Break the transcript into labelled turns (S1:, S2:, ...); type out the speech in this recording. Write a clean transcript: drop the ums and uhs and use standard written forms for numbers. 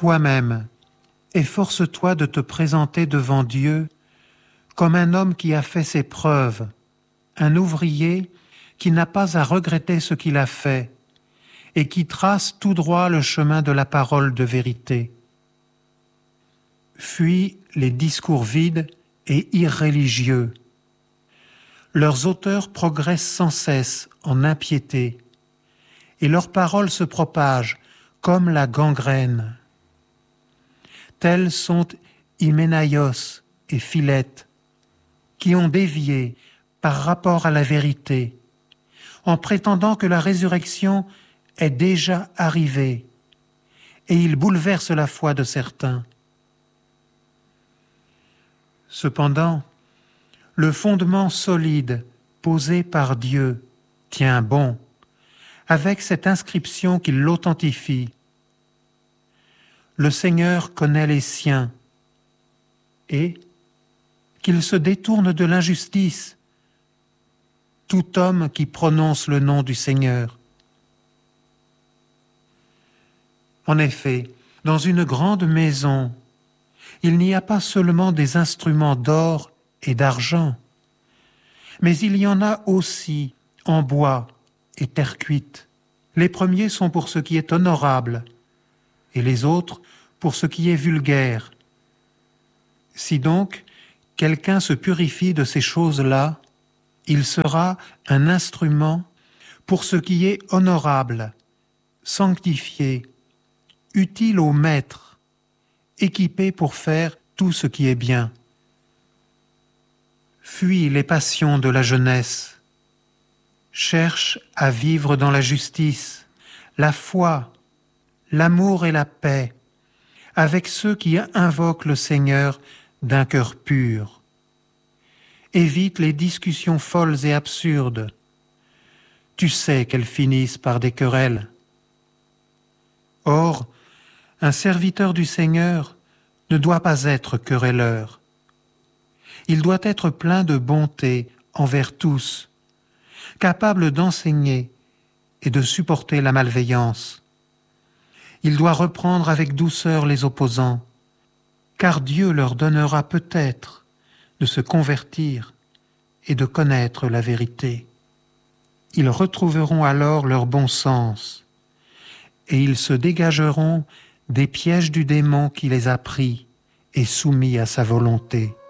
S1: toi-même, efforce-toi de te présenter devant Dieu comme un homme qui a fait ses preuves, un ouvrier qui n'a pas à regretter ce qu'il a fait et qui trace tout droit le chemin de la parole de vérité. Fuis les discours vides et irréligieux. Leurs auteurs progressent sans cesse en impiété et leurs paroles se propagent comme la gangrène. Tels sont Hyménaïos et Philette, qui ont dévié par rapport à la vérité, en prétendant que la résurrection est déjà arrivée, et ils bouleversent la foi de certains. Cependant, le fondement solide posé par Dieu tient bon, avec cette inscription qui l'authentifie. Le Seigneur connaît les siens et qu'il se détourne de l'injustice, tout homme qui prononce le nom du Seigneur. En effet, dans une grande maison, il n'y a pas seulement des instruments d'or et d'argent, mais il y en a aussi en bois et terre cuite. Les premiers sont pour ce qui est honorable, et les autres pour ce qui est vulgaire. Si donc quelqu'un se purifie de ces choses-là, il sera un instrument pour ce qui est honorable, sanctifié, utile au maître, équipé pour faire tout ce qui est bien. Fuis les passions de la jeunesse. Cherche à vivre dans la justice, la foi, l'amour et la paix, avec ceux qui invoquent le Seigneur d'un cœur pur. Évite les discussions folles et absurdes. Tu sais qu'elles finissent par des querelles. Or, un serviteur du Seigneur ne doit pas être querelleur. Il doit être plein de bonté envers tous, capable d'enseigner et de supporter la malveillance. Il doit reprendre avec douceur les opposants, car Dieu leur donnera peut-être de se convertir et de connaître la vérité. Ils retrouveront alors leur bon sens et ils se dégageront des pièges du démon qui les a pris et soumis à sa volonté.